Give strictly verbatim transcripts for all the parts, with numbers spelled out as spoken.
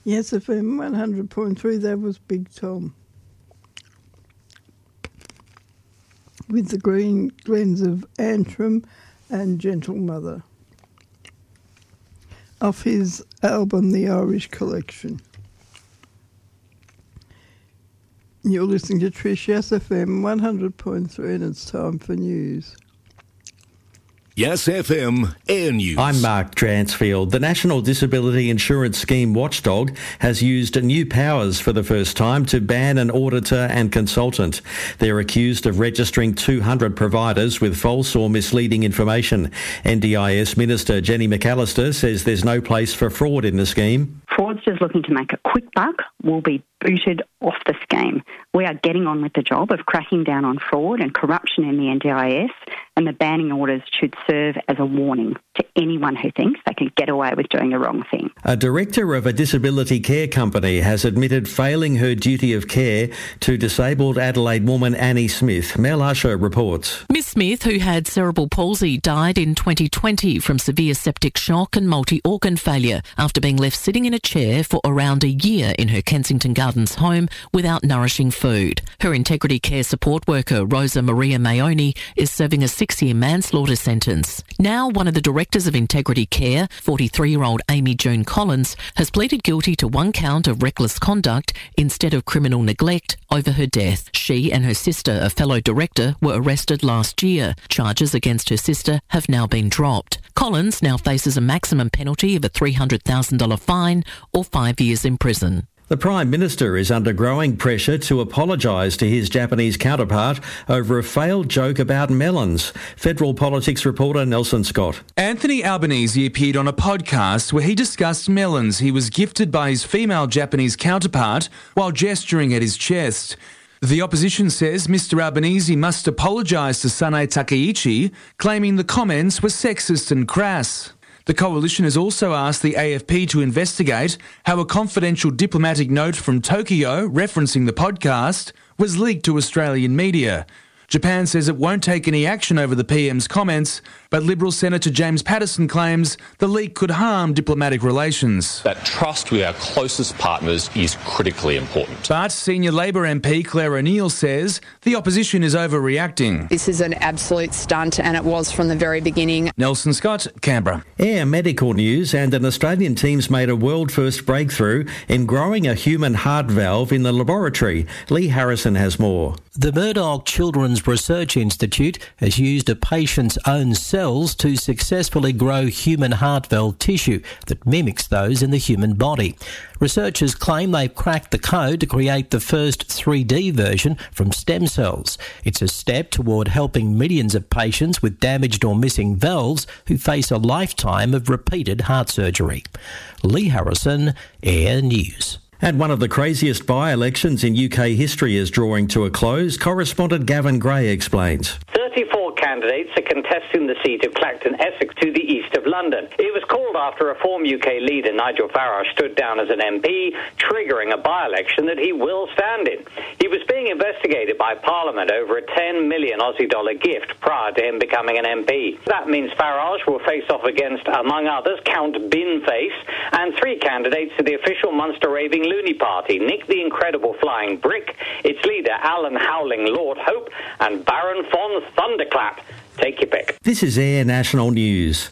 Yes, F M one hundred point three, that was Big Tom. With the green glens of Antrim and Gentle Mother. Off his album, The Irish Collection. You're listening to Trish Yes F M one hundred point three, and it's time for news. Yes F M Air News. I'm Mark Dransfield. The National Disability Insurance Scheme watchdog has used new powers for the first time to ban an auditor and consultant. They're accused of registering two hundred providers with false or misleading information. N D I S Minister Jenny McAllister says there's no place for fraud in the scheme. Fraudsters looking to make a quick buck will be booted off the scheme. We are getting on with the job of cracking down on fraud and corruption in the N D I S, and the banning orders should serve as a warning to anyone who thinks they can get away with doing the wrong thing. A director of a disability care company has admitted failing her duty of care to disabled Adelaide woman Annie Smith. Mel Usher reports. Miss Smith, who had cerebral palsy, died in twenty twenty from severe septic shock and multi-organ failure after being left sitting in a chair for around a year in her Kensington Gardens home without nourishing food. Her Integrity Care support worker, Rosa Maria Mayoni, is serving a six-year manslaughter sentence. Now, one of the directors of Integrity Care, forty-three-year-old Amy June Collins, has pleaded guilty to one count of reckless conduct instead of criminal neglect over her death. She and her sister, a fellow director, were arrested last year. Charges against her sister have now been dropped. Collins now faces a maximum penalty of a three hundred thousand dollars fine or five years in prison. The Prime Minister is under growing pressure to apologise to his Japanese counterpart over a failed joke about melons. Federal Politics reporter Nelson Scott. Anthony Albanese appeared on a podcast where he discussed melons he was gifted by his female Japanese counterpart while gesturing at his chest. The opposition says Mister Albanese must apologise to Sanae Takeichi, claiming the comments were sexist and crass. The coalition has also asked the A F P to investigate how a confidential diplomatic note from Tokyo referencing the podcast was leaked to Australian media. Japan says it won't take any action over the P M's comments, but Liberal Senator James Paterson claims the leak could harm diplomatic relations. That trust with our closest partners is critically important. But senior Labor M P Claire O'Neill says the opposition is overreacting. This is an absolute stunt, and it was from the very beginning. Nelson Scott, Canberra. Air medical news, and an Australian team's made a world-first breakthrough in growing a human heart valve in the laboratory. Lee Harrison has more. The Murdoch Children's Research Institute has used a patient's own cells to successfully grow human heart valve tissue that mimics those in the human body. Researchers claim they've cracked the code to create the first three D version from stem cells. It's a step toward helping millions of patients with damaged or missing valves who face a lifetime of repeated heart surgery. Lee Harrison, Air News. And one of the craziest by-elections in U K history is drawing to a close. Correspondent Gavin Gray explains. thirty-four candidates are contesting the seat of Clacton, Essex, to the east of London. It was called after a former U K leader, Nigel Farage, stood down as an M P, triggering a by-election that he will stand in. He was being investigated by Parliament over a ten million Aussie dollar gift prior to him becoming an M P. That means Farage will face off against, among others, Count Binface and three candidates to the official Munster Raving Loony Party, Nick the Incredible Flying Brick, its leader Alan Howling Lord Hope, and Baron von Thunderclap. Take your pick. This is Air National News.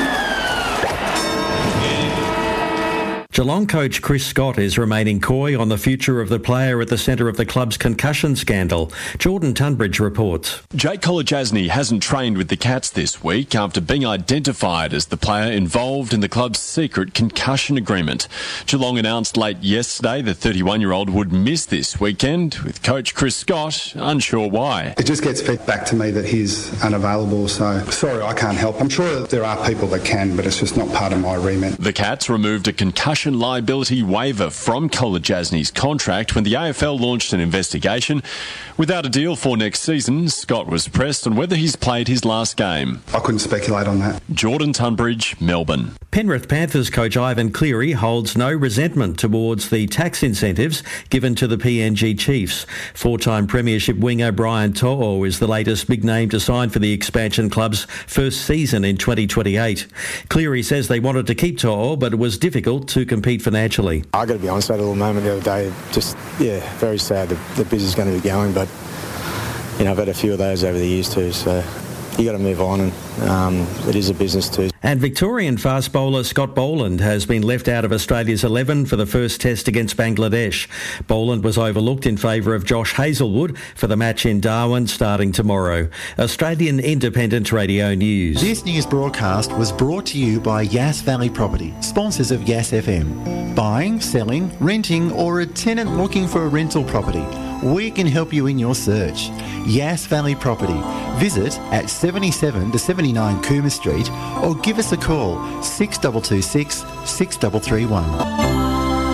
Geelong coach Chris Scott is remaining coy on the future of the player at the centre of the club's concussion scandal. Jordan Tunbridge reports. Jake Kolodjasny hasn't trained with the Cats this week after being identified as the player involved in the club's secret concussion agreement. Geelong announced late yesterday the thirty-one-year-old would miss this weekend, with coach Chris Scott unsure why. It just gets fed back to me that he's unavailable, so sorry I can't help. I'm sure that there are people that can, but it's just not part of my remit. The Cats removed a concussion liability waiver from Kolodjasny's contract when the A F L launched an investigation. Without a deal for next season, Scott was pressed on whether he's played his last game. I couldn't speculate on that. Jordan Tunbridge, Melbourne. Penrith Panthers coach Ivan Cleary holds no resentment towards the tax incentives given to the P N G Chiefs. Four-time premiership winger Brian To'o is the latest big name to sign for the expansion club's first season in twenty twenty-eight. Cleary says they wanted to keep To'o, but it was difficult to compete financially. I got to be honest, I had a little moment the other day, just, yeah, very sad that the business is going to be going, but, you know, I've had a few of those over the years too, so you got to move on, and um, it is a business too. And Victorian fast bowler Scott Boland has been left out of Australia's eleven for the first test against Bangladesh. Boland was overlooked in favour of Josh Hazlewood for the match in Darwin starting tomorrow. Australian Independent Radio News. This news broadcast was brought to you by Yass Valley Property, sponsors of Yass F M. Buying, selling, renting, or a tenant looking for a rental property, we can help you in your search. Yass Valley Property. Visit at seventy-seven to seventy-nine Cooma Street or give us a call six two two six, six three three one.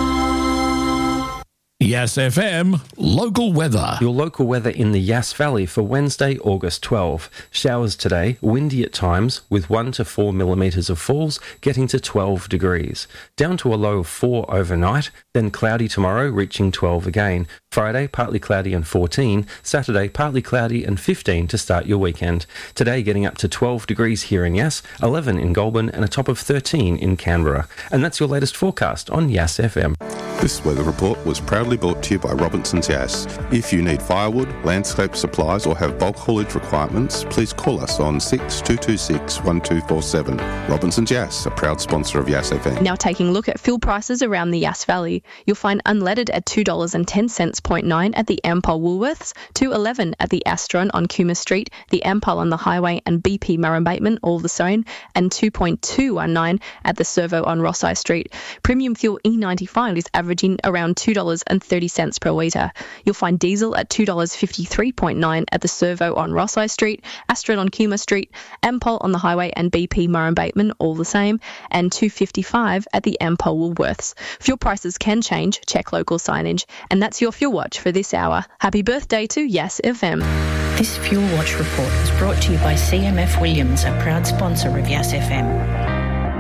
Yass F M, local weather. Your local weather in the Yass Valley for Wednesday, August twelfth. Showers today, windy at times, with one to four millimetres of falls, getting to twelve degrees. Down to a low of four overnight, then cloudy tomorrow, reaching twelve again. Friday, partly cloudy and fourteen. Saturday, partly cloudy and fifteen to start your weekend. Today, getting up to twelve degrees here in Yass, eleven in Goulburn, and a top of thirteen in Canberra. And that's your latest forecast on Yass F M. This weather report was proudly brought to you by Robinson's Yass. If you need firewood, landscape supplies or have bulk haulage requirements, please call us on six two two six, one two four seven. Robinson's Yass, a proud sponsor of Yass F M. Now taking a look at fuel prices around the Yass Valley. You'll find unleaded at two dollars and ten cents point nine at the Ampol Woolworths, two dollars eleven at the Astron on Cooma Street, the Ampol on the Highway and B P Murray Bateman all the same, and two point two one nine at the Servo on Rossai Street. Premium fuel E ninety-five is averaging around two dollars and thirty cents per litre. You'll find diesel at two dollars fifty-three point nine at the Servo on Rossai Street, Astron on Cooma Street, Ampol on the Highway and B P Murray Bateman all the same, and two dollars fifty-five at the Ampol Woolworths. Fuel prices can change, check local signage. And that's your Fuel Watch for this hour. Happy birthday to Yass F M. This Fuel Watch report was brought to you by C M F Williams, a proud sponsor of Yass F M.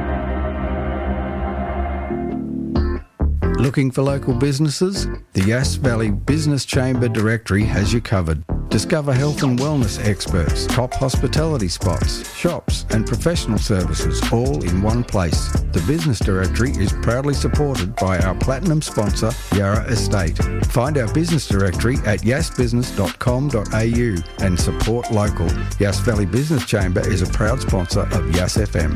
Looking for local businesses? The Yass Valley Business Chamber Directory has you covered. Discover health and wellness experts, top hospitality spots, shops and professional services all in one place. The Business Directory is proudly supported by our platinum sponsor, Yarra Estate. Find our business directory at yass business dot com dot a u and support local. Yass Valley Business Chamber is a proud sponsor of Yass F M.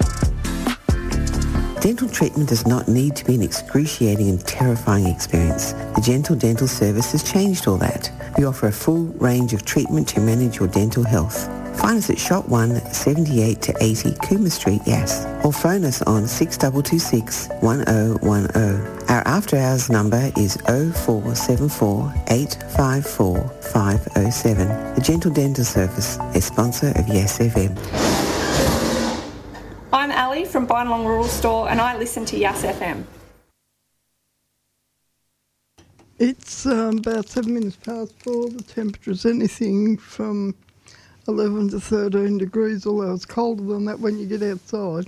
Dental treatment does not need to be an excruciating and terrifying experience. The Gentle Dental Service has changed all that. We offer a full range of treatment to manage your dental health. Find us at Shop one, seventy-eight to eighty Cooma Street, Yass, or phone us on six two two six, one zero one zero. Our after-hours number is oh four seven four, eight five four, five oh seven. The Gentle Dental Service, a sponsor of Yass F M. I'm Ali from Bynalong Rural Store and I listen to Yass F M. It's um, about seven minutes past four. The temperature is anything from eleven to thirteen degrees, although it's colder than that when you get outside.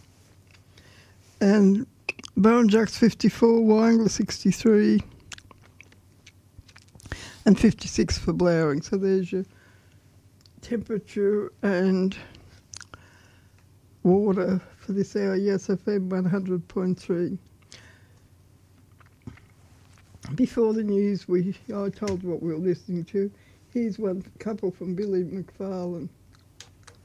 And Burrinjuck's fifty-four, Wyangla sixty-three, and fifty-six for Blowering. So there's your temperature and water for this hour. Yass F M one hundred point three. Before the news, we I told what we were listening to. Here's one couple from Billy McFarlane.